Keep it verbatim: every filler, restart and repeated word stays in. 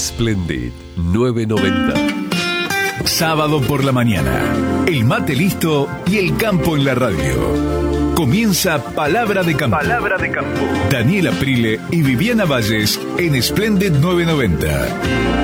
Splendid novecientos noventa. Sábado por la mañana, el mate listo y el campo en la radio. Comienza Palabra de Campo. Palabra de Campo. Daniel Aprile y Viviana Valles en Splendid novecientos noventa.